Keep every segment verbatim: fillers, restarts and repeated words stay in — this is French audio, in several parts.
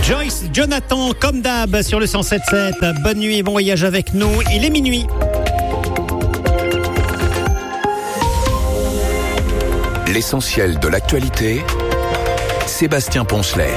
Joyce Jonathan, comme d'hab, sur le cent sept sept. Bonne nuit et bon voyage avec nous. Il est minuit. L'essentiel de l'actualité, Sébastien Poncelet.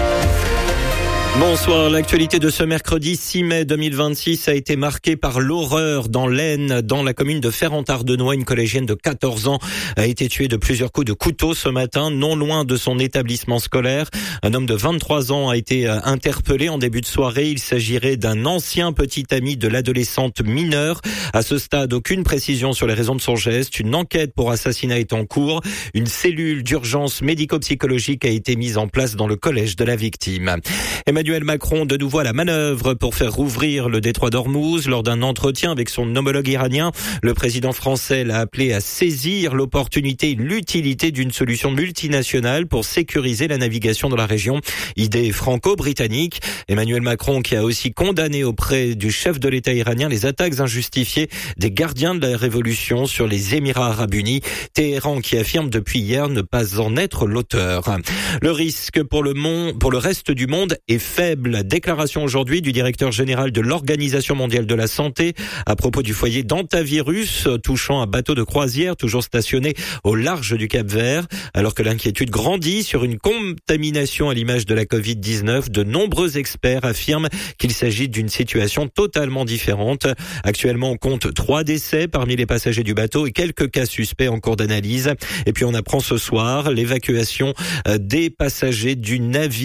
Bonsoir, l'actualité de ce mercredi six mai deux mille vingt-six a été marquée par l'horreur dans l'Aisne, dans la commune de Ferrand-Ardenois. Une collégienne de quatorze ans a été tuée de plusieurs coups de couteau ce matin, non loin de son établissement scolaire. Un homme de vingt-trois ans a été interpellé en début de soirée. Il s'agirait d'un ancien petit ami de l'adolescente mineure. À ce stade, aucune précision sur les raisons de son geste. Une enquête pour assassinat est en cours. Une cellule d'urgence médico-psychologique a été mise en place dans le collège de la victime. Emmanuel Macron de nouveau à la manœuvre pour faire rouvrir le détroit d'Ormuz. Lors d'un entretien avec son homologue iranien, le président français l'a appelé à saisir l'opportunité et l'utilité d'une solution multinationale pour sécuriser la navigation dans la région. Idée franco-britannique. Emmanuel Macron qui a aussi condamné auprès du chef de l'État iranien les attaques injustifiées des gardiens de la révolution sur les Émirats arabes unis. Téhéran qui affirme depuis hier ne pas en être l'auteur. Le risque pour le monde, pour le reste du monde est faible. Déclaration aujourd'hui du directeur général de l'Organisation mondiale de la santé à propos du foyer d'hantavirus touchant un bateau de croisière toujours stationné au large du Cap-Vert. Alors que l'inquiétude grandit sur une contamination à l'image de la covid dix-neuf, de nombreux experts affirment qu'il s'agit d'une situation totalement différente. Actuellement, on compte trois décès parmi les passagers du bateau et quelques cas suspects en cours d'analyse. Et puis on apprend ce soir l'évacuation des passagers du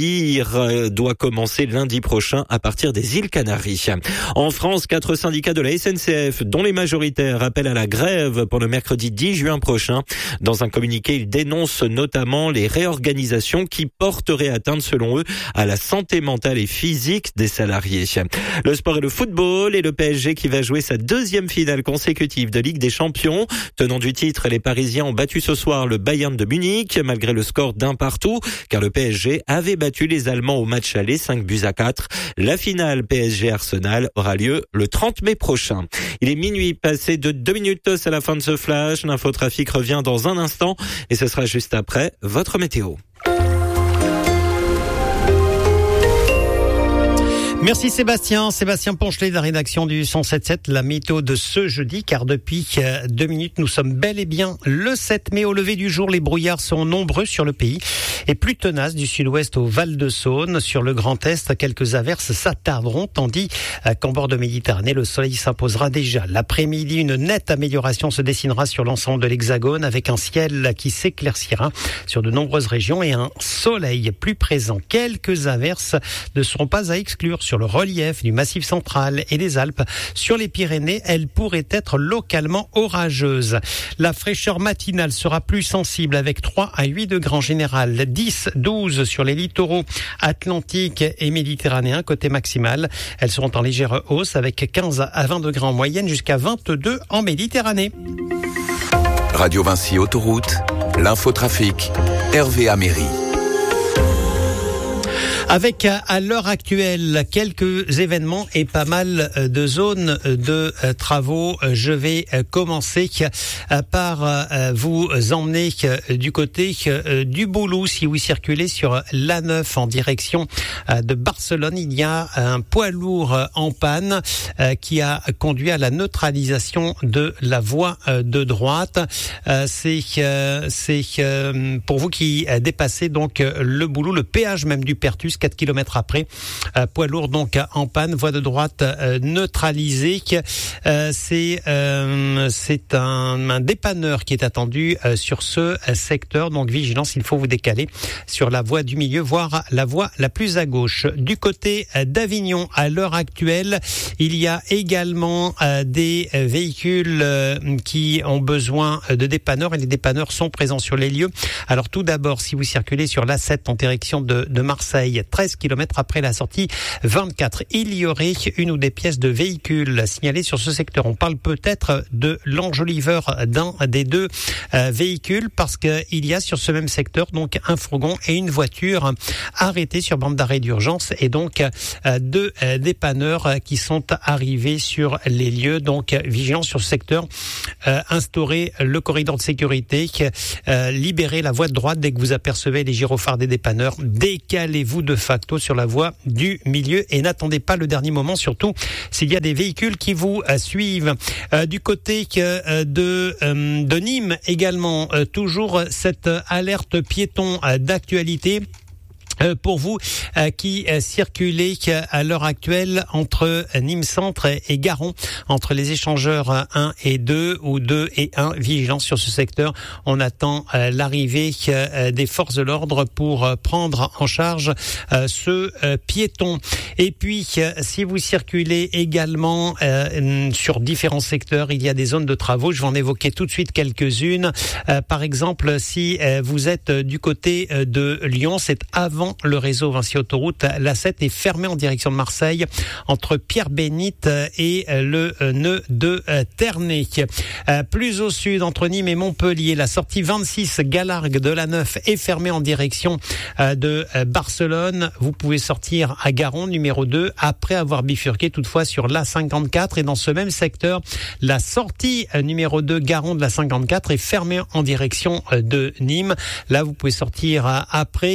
navire doit commencer lundi prochain à partir des îles Canaries. En France, quatre syndicats de la S N C F, dont les majoritaires, appellent à la grève pour le mercredi dix juin prochain. Dans un communiqué, ils dénoncent notamment les réorganisations qui porteraient atteinte, selon eux, à la santé mentale et physique des salariés. Le sport et le football et le P S G qui va jouer sa deuxième finale consécutive de Ligue des Champions. Tenant du titre, les Parisiens ont battu ce soir le Bayern de Munich, malgré le score d'un partout, car le P S G avait battu les Allemands au match aller cinq buts à quatre. La finale P S G-Arsenal aura lieu le trente mai prochain. Il est minuit passé de deux minutes, c'est la fin de ce flash. L'infotrafic revient dans un instant et ce sera juste après votre météo. Merci Sébastien. Sébastien Poncelet de la rédaction du cent sept sept, la météo de ce jeudi, car depuis deux minutes, nous sommes bel et bien le sept mai. Au lever du jour, les brouillards sont nombreux sur le pays et plus tenaces du sud-ouest au Val-de-Saône. Sur le Grand Est, quelques averses s'attarderont, tandis qu'en bord de Méditerranée, le soleil s'imposera déjà. L'après-midi, une nette amélioration se dessinera sur l'ensemble de l'Hexagone avec un ciel qui s'éclaircira sur de nombreuses régions et un soleil plus présent. Quelques averses ne seront pas à exclure sur le relief du Massif central et des Alpes. Sur les Pyrénées, elles pourraient être localement orageuses. La fraîcheur matinale sera plus sensible avec trois à huit degrés en général, dix à douze sur les littoraux atlantiques et méditerranéens côté maximal. Elles seront en légère hausse avec quinze à vingt degrés en moyenne jusqu'à vingt-deux en Méditerranée. Radio Vinci Autoroute, l'infotrafic, Hervé Améry. Avec à l'heure actuelle quelques événements et pas mal de zones de travaux, je vais commencer par vous emmener du côté du Boulou. Si vous circulez sur l'A neuf en direction de Barcelone, il y a un poids lourd en panne qui a conduit à la neutralisation de la voie de droite. C'est, c'est pour vous qui dépassez donc le Boulou, le péage même du Pertus, quatre kilomètres après, euh, poids lourd donc en panne, voie de droite euh, neutralisée. Euh, c'est euh, c'est un, un dépanneur qui est attendu euh, sur ce euh, secteur, donc vigilance, il faut vous décaler sur la voie du milieu, voire la voie la plus à gauche. Du côté euh, d'Avignon, à l'heure actuelle, il y a également euh, des euh, véhicules euh, qui ont besoin de dépanneurs et les dépanneurs sont présents sur les lieux. Alors tout d'abord, si vous circulez sur l'A sept en direction de, de Marseille, treize kilomètres après la sortie vingt-quatre, il y aurait une ou des pièces de véhicules signalées sur ce secteur. On parle peut-être de l'enjoliveur d'un des deux euh, véhicules parce qu'il y a sur ce même secteur donc un fourgon et une voiture arrêtés sur bande d'arrêt d'urgence et donc euh, deux euh, dépanneurs euh, qui sont arrivés sur les lieux. Donc vigilance sur ce secteur, euh, instaurer le corridor de sécurité, euh, libérer la voie de droite dès que vous apercevez les gyrophares des dépanneurs, décalez-vous de de facto sur la voie du milieu et n'attendez pas le dernier moment, surtout s'il y a des véhicules qui vous euh, suivent. Euh, du côté euh, de, euh, de Nîmes également, euh, toujours cette alerte piéton euh, d'actualité. Pour vous euh, qui euh, circulez à l'heure actuelle entre Nîmes Centre et Garon, entre les échangeurs un et deux ou deux et un, vigilance sur ce secteur. On attend euh, l'arrivée euh, des forces de l'ordre pour euh, prendre en charge euh, ce euh, piéton. Et puis, euh, si vous circulez également euh, sur différents secteurs, il y a des zones de travaux. Je vais en évoquer tout de suite quelques-unes. Euh, par exemple, si euh, vous êtes du côté euh, de Lyon, c'est avant le réseau Vinci Autoroute. L'A sept est fermée en direction de Marseille entre Pierre-Bénite et le nœud de Ternay. Plus au sud, entre Nîmes et Montpellier, la sortie vingt-six Galargue de la neuf est fermée en direction de Barcelone. Vous pouvez sortir à Garon, numéro deux, après avoir bifurqué toutefois sur l'A cinquante-quatre. Et dans ce même secteur, la sortie numéro deux Garon de la cinquante-quatre est fermée en direction de Nîmes. Là, vous pouvez sortir après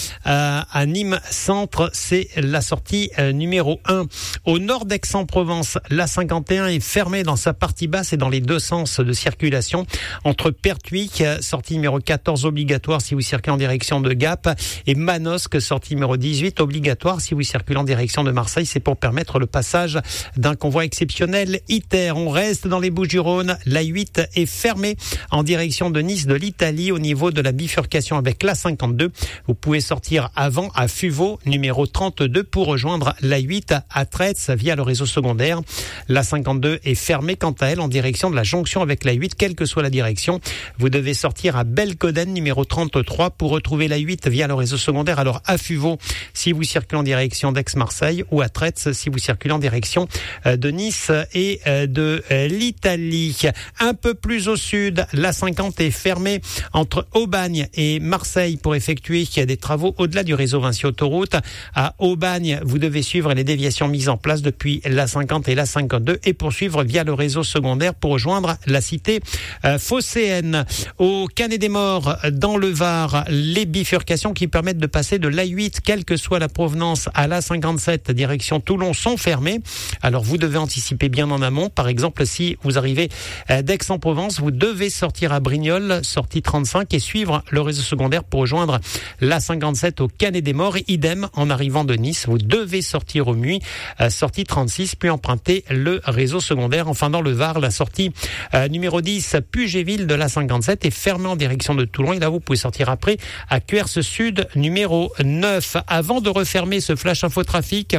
à Nîmes Centre, c'est la sortie euh, numéro un. Au nord d'Aix-en-Provence, l'A cinquante et un est fermée dans sa partie basse et dans les deux sens de circulation. Entre Pertuis, sortie numéro quatorze obligatoire si vous circulez en direction de Gap, et Manosque, sortie numéro dix-huit obligatoire si vous circulez en direction de Marseille. C'est pour permettre le passage d'un convoi exceptionnel ITER. On reste dans les Bouches-du-Rhône. L'A huit est fermée en direction de Nice de l'Italie au niveau de la bifurcation avec l'A cinquante-deux. Vous pouvez sortir avant à Fuveau, numéro trente-deux, pour rejoindre l'A huit à Traits via le réseau secondaire. L'A cinquante-deux est fermée quant à elle en direction de la jonction avec l'A huit, quelle que soit la direction. Vous devez sortir à Belcoden, numéro trente-trois, pour retrouver l'A huit via le réseau secondaire. Alors à Fuveau, si vous circulez en direction d'Aix-Marseille, ou à Traits, si vous circulez en direction de Nice et de l'Italie. Un peu plus au sud, l'A cinquante est fermée entre Aubagne et Marseille pour effectuer des travaux au-delà du réseau Vinci Autoroute. À Aubagne, vous devez suivre les déviations mises en place depuis l'A cinquante et l'A cinquante-deux et poursuivre via le réseau secondaire pour rejoindre la cité euh, phocéenne. Au Canet-des-Morts, dans le Var, les bifurcations qui permettent de passer de l'A huit, quelle que soit la provenance, à l'A cinquante-sept, direction Toulon, sont fermées. Alors vous devez anticiper bien en amont. Par exemple, si vous arrivez euh, d'Aix-en-Provence, vous devez sortir à Brignoles, sortie trente-cinq, et suivre le réseau secondaire pour rejoindre l'A cinquante-sept au Canet-des-Morts. Idem en arrivant de Nice, vous devez sortir au Muy, euh, sortie trente-six, puis emprunter le réseau secondaire. Enfin, dans le Var, la sortie euh, numéro dix, Pugéville de l'A cinquante-sept est fermée en direction de Toulon. Et là, vous pouvez sortir après à Cuers Sud, numéro neuf. Avant de refermer ce flash infotrafic,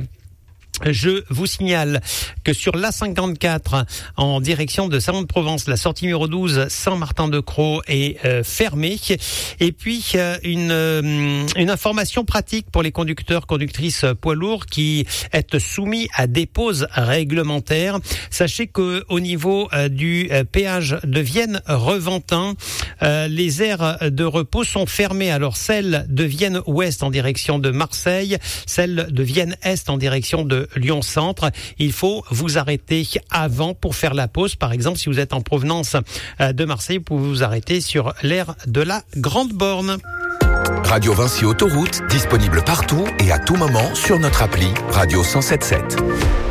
je vous signale que sur l'A cinquante-quatre, en direction de Salon-de-Provence, la sortie numéro douze, Saint-Martin-de-Crau, est euh, fermée. Et puis, euh, une, euh, une information pratique pour les conducteurs, conductrices poids lourds qui êtes soumis à des pauses réglementaires. Sachez que au niveau euh, du euh, péage de Vienne-Reventin, euh, les aires de repos sont fermées. Alors, celle de Vienne-Ouest en direction de Marseille, celle de Vienne-Est en direction de Lyon-Centre. Il faut vous arrêter avant pour faire la pause. Par exemple, si vous êtes en provenance de Marseille, vous pouvez vous arrêter sur l'aire de la Grande Borne. Radio Vinci Autoroute, disponible partout et à tout moment sur notre appli Radio cent sept sept.